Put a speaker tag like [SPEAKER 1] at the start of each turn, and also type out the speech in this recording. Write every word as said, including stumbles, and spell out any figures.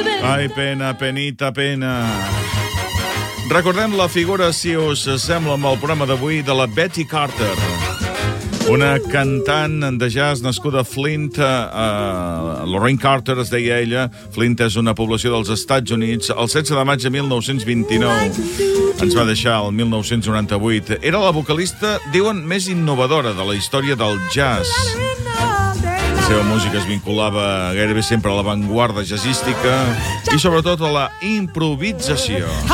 [SPEAKER 1] Ai, pena, penita, pena. Recordem la figura, si us sembla, amb el programa d'avui, de la Betty Carter. Una cantant de jazz nascuda a Flint, uh, Lorraine Carter es deia ella. Flint és una població dels Estats Units. El setze de maig de mil nou-cents vint-i-nou ens va deixar el mil nou-cents noranta-vuit. Era la vocalista, diuen, més innovadora de la història del jazz. La seva música es vinculava gairebé sempre a l'avantguarda jazzística i sobretot a la improvisació.